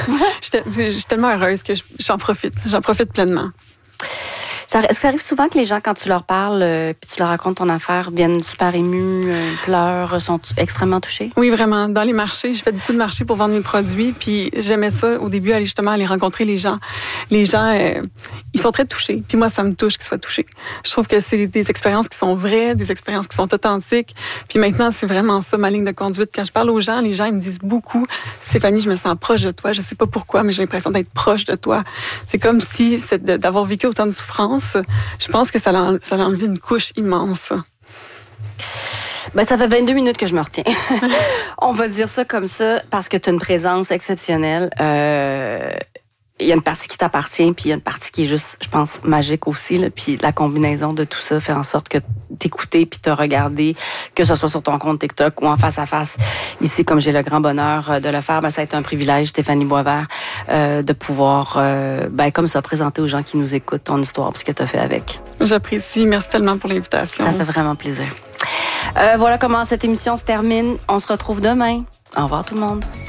Je suis tellement heureuse que j'en profite. J'en profite pleinement. Est-ce que ça arrive souvent que les gens, quand tu leur parles puis tu leur racontes ton affaire, viennent super émus, pleurent, sont extrêmement touchés? Oui, vraiment. Dans les marchés, j'ai fait beaucoup de marchés pour vendre mes produits. Puis j'aimais ça au début, aller rencontrer les gens. Les gens, ils sont très touchés. Puis moi, ça me touche qu'ils soient touchés. Je trouve que c'est des expériences qui sont vraies, des expériences qui sont authentiques. Puis maintenant, c'est vraiment ça, ma ligne de conduite. Quand je parle aux gens, les gens, ils me disent beaucoup, Stéphanie, je me sens proche de toi. Je sais pas pourquoi, mais j'ai l'impression d'être proche de toi. C'est comme si d'avoir vécu autant de souffrance, je pense que ça a enlevé une couche immense. Ben, ça fait 22 minutes que je me retiens. On va dire ça comme ça parce que tu as une présence exceptionnelle. Il y a une partie qui t'appartient, puis il y a une partie qui est juste, je pense, magique aussi. Là. Puis la combinaison de tout ça fait en sorte que t'écouter puis te regarder, que ce soit sur ton compte TikTok ou en face à face. Ici, comme j'ai le grand bonheur de le faire, ben, ça a été un privilège, Stéphanie Boisvert, de pouvoir, comme ça, présenter aux gens qui nous écoutent ton histoire puis ce que tu as fait avec. J'apprécie. Merci tellement pour l'invitation. Ça fait vraiment plaisir. Voilà comment cette émission se termine. On se retrouve demain. Au revoir tout le monde.